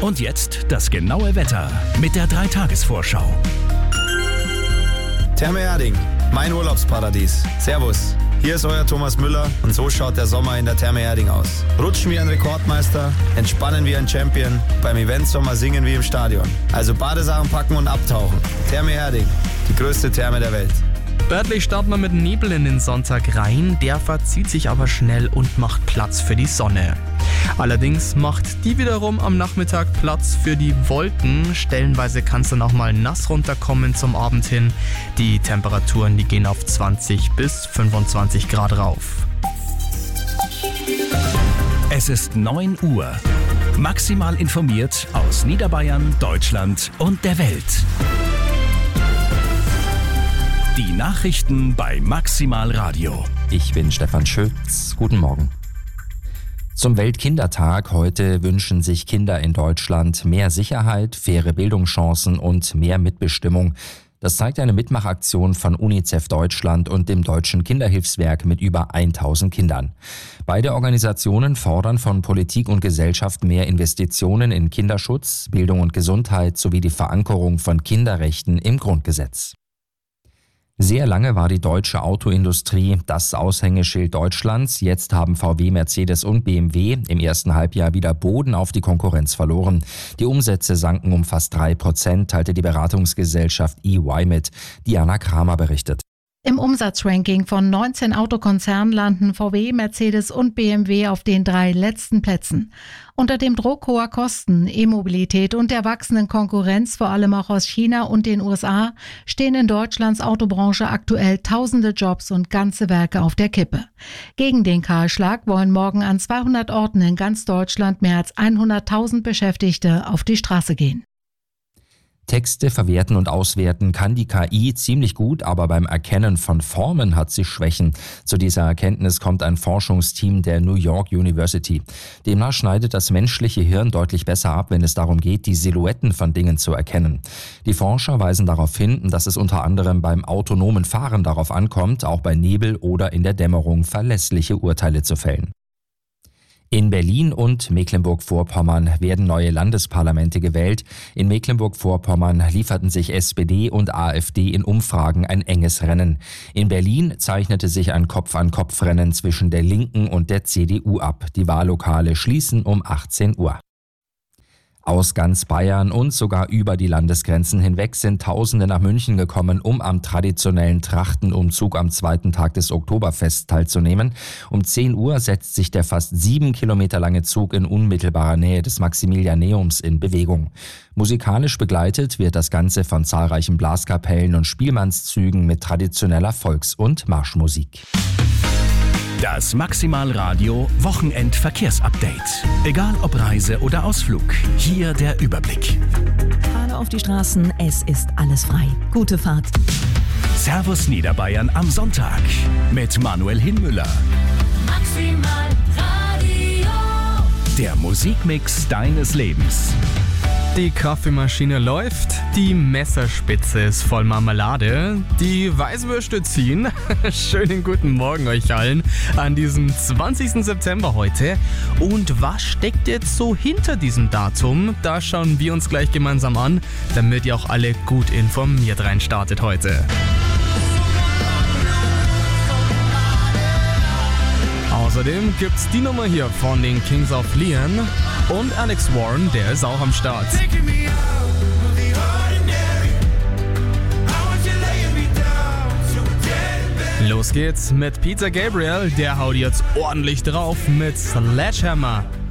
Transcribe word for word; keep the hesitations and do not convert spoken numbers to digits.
Und jetzt das genaue Wetter mit der drei Tages Vorschau. Therme Erding, mein Urlaubsparadies. Servus, hier ist euer Thomas Müller und so schaut der Sommer in der Therme Erding aus. Rutschen wie ein Rekordmeister, entspannen wie ein Champion, beim Eventsommer singen wie im Stadion. Also Badesachen packen und abtauchen. Therme Erding, die größte Therme der Welt. Örtlich starten wir mit Nebel in den Sonntag rein, der verzieht sich aber schnell und macht Platz für die Sonne. Allerdings macht die wiederum am Nachmittag Platz für die Wolken. Stellenweise kann es dann auch mal nass runterkommen zum Abend hin. Die Temperaturen, die gehen auf zwanzig bis fünfundzwanzig Grad rauf. Es ist neun Uhr. Maximal informiert aus Niederbayern, Deutschland und der Welt. Die Nachrichten bei Maximal Radio. Ich bin Stefan Schütz. Guten Morgen. Zum Weltkindertag heute wünschen sich Kinder in Deutschland mehr Sicherheit, faire Bildungschancen und mehr Mitbestimmung. Das zeigt eine Mitmachaktion von UNICEF Deutschland und dem Deutschen Kinderhilfswerk mit über tausend Kindern. Beide Organisationen fordern von Politik und Gesellschaft mehr Investitionen in Kinderschutz, Bildung und Gesundheit sowie die Verankerung von Kinderrechten im Grundgesetz. Sehr lange war die deutsche Autoindustrie das Aushängeschild Deutschlands. Jetzt haben V W, Mercedes und B M W im ersten Halbjahr wieder Boden auf die Konkurrenz verloren. Die Umsätze sanken um fast drei Prozent, teilte die Beratungsgesellschaft E Y mit. Diana Kramer berichtet. Im Umsatzranking von neunzehn Autokonzernen landen V W, Mercedes und B M W auf den drei letzten Plätzen. Unter dem Druck hoher Kosten, E-Mobilität und der wachsenden Konkurrenz, vor allem auch aus China und den U S A, stehen in Deutschlands Autobranche aktuell tausende Jobs und ganze Werke auf der Kippe. Gegen den Kahlschlag wollen morgen an zweihundert Orten in ganz Deutschland mehr als hunderttausend Beschäftigte auf die Straße gehen. Texte verwerten und auswerten kann die K I ziemlich gut, aber beim Erkennen von Formen hat sie Schwächen. Zu dieser Erkenntnis kommt ein Forschungsteam der New York University. Demnach schneidet das menschliche Hirn deutlich besser ab, wenn es darum geht, die Silhouetten von Dingen zu erkennen. Die Forscher weisen darauf hin, dass es unter anderem beim autonomen Fahren darauf ankommt, auch bei Nebel oder in der Dämmerung verlässliche Urteile zu fällen. In Berlin und Mecklenburg-Vorpommern werden neue Landesparlamente gewählt. In Mecklenburg-Vorpommern lieferten sich S P D und AfD in Umfragen ein enges Rennen. In Berlin zeichnete sich ein Kopf-an-Kopf-Rennen zwischen der Linken und der C D U ab. Die Wahllokale schließen um achtzehn Uhr. Aus ganz Bayern und sogar über die Landesgrenzen hinweg sind Tausende nach München gekommen, um am traditionellen Trachtenumzug am zweiten Tag des Oktoberfests teilzunehmen. Um zehn Uhr setzt sich der fast sieben Kilometer lange Zug in unmittelbarer Nähe des Maximilianeums in Bewegung. Musikalisch begleitet wird das Ganze von zahlreichen Blaskapellen und Spielmannszügen mit traditioneller Volks- und Marschmusik. Das Maximalradio Wochenendverkehrsupdate. Egal ob Reise oder Ausflug, hier der Überblick. Gerade auf die Straßen, es ist alles frei. Gute Fahrt. Servus Niederbayern am Sonntag mit Manuel Hinmüller. Maximalradio. Der Musikmix deines Lebens. Die Kaffeemaschine läuft, die Messerspitze ist voll Marmelade, die Weißwürste ziehen. Schönen guten Morgen euch allen an diesem zwanzigsten September heute. Und was steckt jetzt so hinter diesem Datum? Da schauen wir uns gleich gemeinsam an, damit ihr auch alle gut informiert reinstartet heute. Außerdem gibt's die Nummer hier von den Kings of Leon und Alex Warren, der ist auch am Start. Los geht's mit Peter Gabriel, der haut jetzt ordentlich drauf mit Sledgehammer.